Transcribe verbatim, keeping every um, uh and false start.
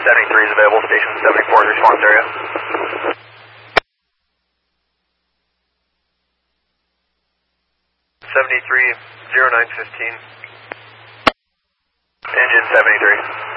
seventy-three is available, station seventy-four response area. seventy-three, zero nine fifteen. Engine seventy-three.